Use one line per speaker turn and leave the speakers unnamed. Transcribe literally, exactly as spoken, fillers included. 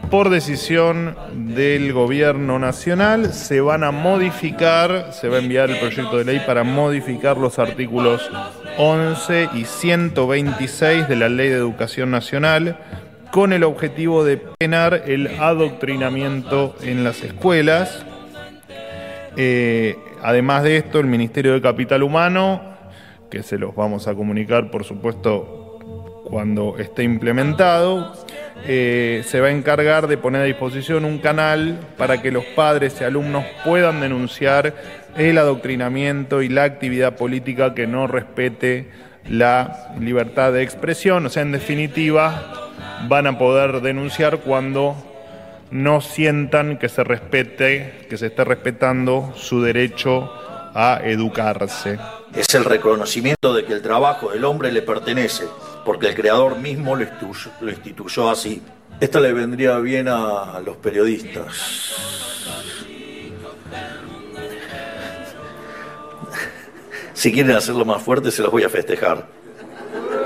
por decisión del gobierno nacional, se van a modificar, se va a enviar el proyecto de ley para modificar los artículos once y ciento veintiséis de la Ley de Educación Nacional, con el objetivo de penar el adoctrinamiento en las escuelas. Eh, además de esto, el Ministerio de Capital Humano, que se los vamos a comunicar, por supuesto, cuando esté implementado, eh, se va a encargar de poner a disposición un canal para que los padres y alumnos puedan denunciar el adoctrinamiento y la actividad política que no respete la libertad de expresión. O sea, en definitiva, van a poder denunciar cuando no sientan que se respete, que se esté respetando su derecho a educarse.
Es el reconocimiento de que el trabajo del hombre le pertenece, porque el creador mismo lo instituyó, lo instituyó así. Esto le vendría bien a los periodistas. Si quieren hacerlo más fuerte, se los voy a festejar.